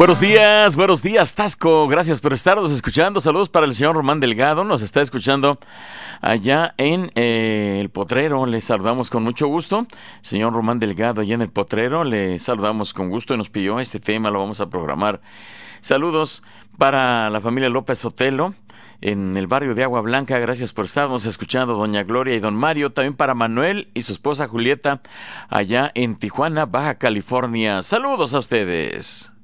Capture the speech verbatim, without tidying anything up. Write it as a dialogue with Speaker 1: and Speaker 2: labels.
Speaker 1: Buenos días, buenos días, Tasco. Gracias por estarnos escuchando. Saludos para el señor Román Delgado. Nos está escuchando allá en eh, El Potrero. Le saludamos con mucho gusto. Señor Román Delgado, allá en El Potrero, le saludamos con gusto y nos pidió este tema. Lo vamos a programar. Saludos para la familia López Sotelo en el barrio de Agua Blanca. Gracias por estarnos escuchando, doña Gloria y don Mario. También para Manuel y su esposa Julieta allá en Tijuana, Baja California. Saludos a ustedes.